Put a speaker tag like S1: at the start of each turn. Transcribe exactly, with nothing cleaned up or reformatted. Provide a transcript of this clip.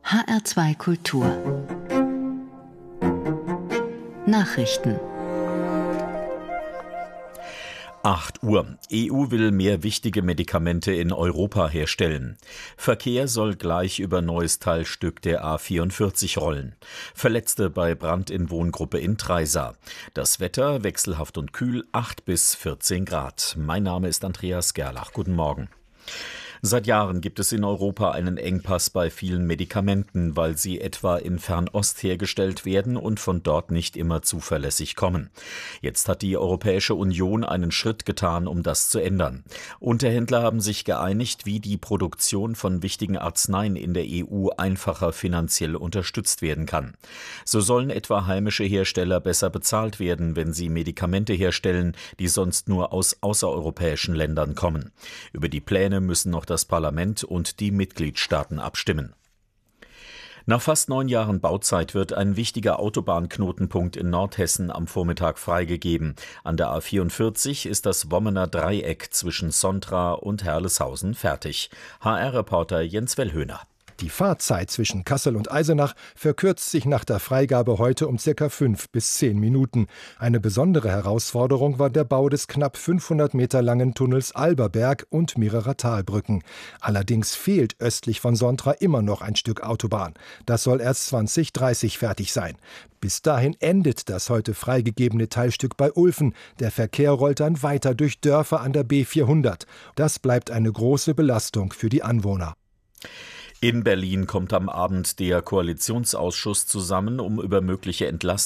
S1: H R zwei Kultur Nachrichten.
S2: acht Uhr. E U will mehr wichtige Medikamente in Europa herstellen. Verkehr soll gleich über neues Teilstück der A vierundvierzig rollen. Verletzte bei Brand in Wohngruppe in Treisa. Das Wetter wechselhaft und kühl, acht bis vierzehn Grad. Mein Name ist Andreas Gerlach. Guten Morgen. Seit Jahren gibt es in Europa einen Engpass bei vielen Medikamenten, weil sie etwa in Fernost hergestellt werden und von dort nicht immer zuverlässig kommen. Jetzt hat die Europäische Union einen Schritt getan, um das zu ändern. Unterhändler haben sich geeinigt, wie die Produktion von wichtigen Arzneien in der E U einfacher finanziell unterstützt werden kann. So sollen etwa heimische Hersteller besser bezahlt werden, wenn sie Medikamente herstellen, die sonst nur aus außereuropäischen Ländern kommen. Über die Pläne müssen noch das Parlament und die Mitgliedstaaten abstimmen. Nach fast neun Jahren Bauzeit wird ein wichtiger Autobahnknotenpunkt in Nordhessen am Vormittag freigegeben. An der A vierundvierzig ist das Wommener Dreieck zwischen Sontra und Herleshausen fertig. H R-Reporter Jens Wellhöhner.
S3: Die Fahrzeit zwischen Kassel und Eisenach verkürzt sich nach der Freigabe heute um ca. fünf bis zehn Minuten. Eine besondere Herausforderung war der Bau des knapp fünfhundert Meter langen Tunnels Alberberg und mehrerer Talbrücken. Allerdings fehlt östlich von Sontra immer noch ein Stück Autobahn. Das soll erst zwanzig dreißig fertig sein. Bis dahin endet das heute freigegebene Teilstück bei Ulfen. Der Verkehr rollt dann weiter durch Dörfer an der B vierhundert. Das bleibt eine große Belastung für die Anwohner.
S2: In Berlin kommt am Abend der Koalitionsausschuss zusammen, um über mögliche Entlastungen